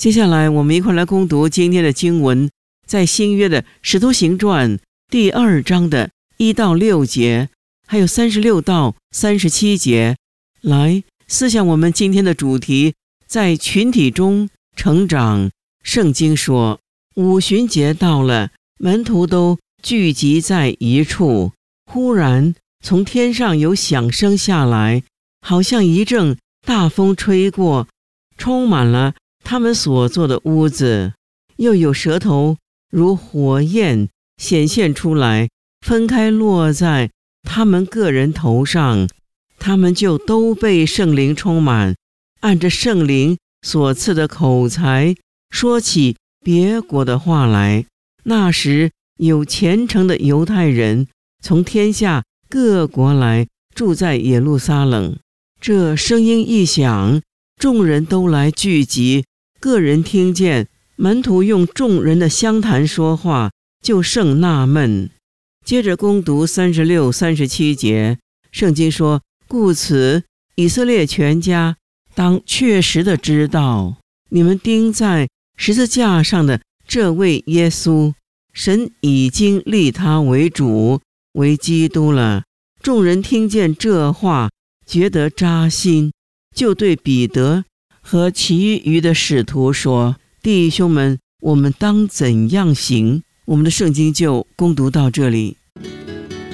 接下来我们一块来攻读今天的经文，在新约的使徒行传第2章的1到6节，还有36到37节，来思想我们今天的主题，在群体中成长。圣经说，五旬节到了，门徒都聚集在一处，忽然从天上有响声下来，好像一阵大风吹过，充满了他们所坐的屋子，又有舌头如火焰显现出来，分开落在他们个人头上，他们就都被圣灵充满，按着圣灵所赐的口才说起别国的话来。那时有虔诚的犹太人从天下各国来，住在耶路撒冷。这声音一响，众人都来聚集，个人听见门徒用众人的相谈说话，就甚纳闷。接着攻读36、37节，圣经说，故此以色列全家当确实的知道，你们钉在十字架上的这位耶稣，神已经立他为主，为基督了。众人听见这话，觉得扎心，就对彼得和其余的使徒说，弟兄们，我们当怎样行？我们的圣经就攻读到这里。